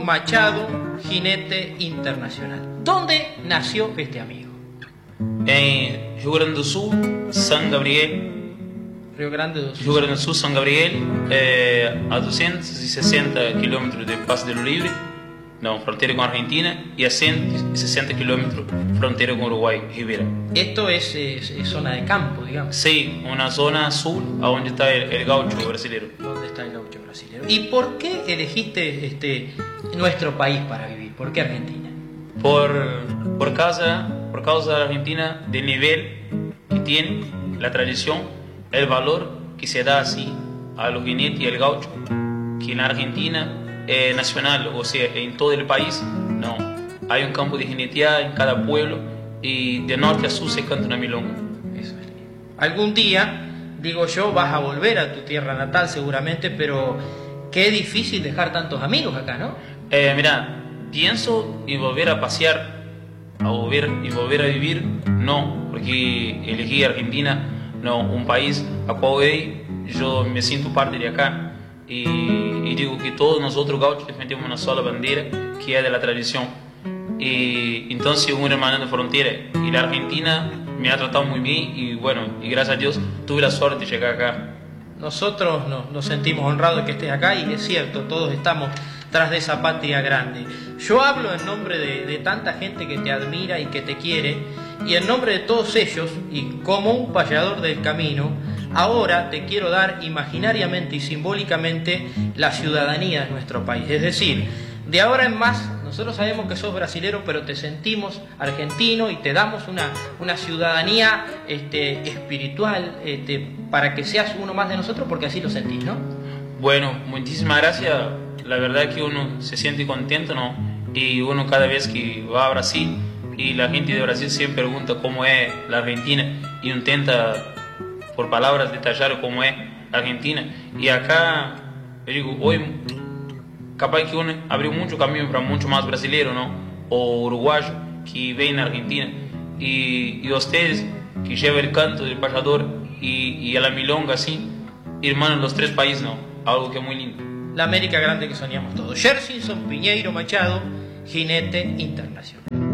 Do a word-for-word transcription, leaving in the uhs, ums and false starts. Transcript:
Machado, jinete internacional. ¿Dónde nació este amigo? Em Rio Grande do Sul, São Gabriel. Rio Grande do Sul. Rio Grande do Sul, São Gabriel, é, a duzentos e sessenta quilômetros de Passo del Libre, não, fronteira com a Argentina, e a cento e sessenta quilômetros fronteira com o Uruguai, Rivera. Esto es, es, es zona de campo, digamos. Sim, uma zona sul, onde está o gaucho brasileiro. ¿Dónde está el gaucho brasileño? ¿Y por qué elegiste este, nuestro país para vivir? ¿Por qué Argentina? Por, por, causa, por causa da Argentina, del nivel que tiene, la tradición, el valor que se da así a los jinetes y al gaucho, que en Argentina es nacional, o sea, en todo el país, no. Hay un campo de jineteada en cada pueblo y de norte a sur se canta una milonga. Eso es. Algún día, digo yo, vas a volver a tu tierra natal seguramente, pero qué difícil dejar tantos amigos acá, ¿no? Eh, mira, pienso en volver a pasear, a volver y volver a vivir, no, porque elegí Argentina, no, un país a cual hoy yo me siento parte de acá y, y digo que todos nosotros gauchos defendemos una sola bandera que es de la tradición. Y entonces un hermano de frontera y la Argentina me ha tratado muy bien y bueno, y gracias a Dios tuve la suerte de llegar acá. Nosotros nos, nos sentimos honrados de que estés acá y es cierto, todos estamos tras de esa patria grande. Yo hablo en nombre de, de tanta gente que te admira y que te quiere, y en nombre de todos ellos, y como un payador del camino, ahora te quiero dar imaginariamente y simbólicamente la ciudadanía de nuestro país. Es decir, de ahora en más, nosotros sabemos que sos brasilero, pero te sentimos argentino y te damos una, una ciudadanía este, espiritual este, para que seas uno más de nosotros, porque así lo sentís, ¿no? Bueno, muchísimas gracias. La verdad es que uno se siente contento, ¿no? Y uno cada vez que va a Brasil, y la gente de Brasil siempre pregunta cómo es la Argentina, y uno intenta, por palabras, detallar cómo es Argentina. Y acá, yo digo, hoy, capaz que uno abrió mucho camino para mucho más brasileños, ¿no? O uruguayos que ven a Argentina. Y, y ustedes, que llevan el canto del payador y, y a la milonga, así, hermanos, los tres países, ¿no? Algo que es muy lindo. La América grande que soñamos todos. Gersinson Piñeiro Machado, jinete internacional.